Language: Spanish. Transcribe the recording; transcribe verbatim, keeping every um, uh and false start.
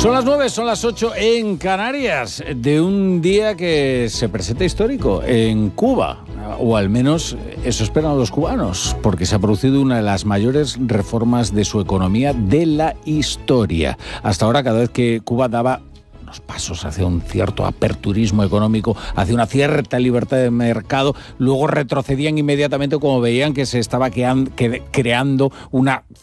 Son las nueve, son las ocho en Canarias, de un día que se presenta histórico en Cuba, o al menos eso esperan los cubanos, porque se ha producido una de las mayores reformas de su economía de la historia. Hasta ahora, cada vez que Cuba daba pasos hacia un cierto aperturismo económico, hacia una cierta libertad de mercado, luego retrocedían inmediatamente como veían que se estaba creando una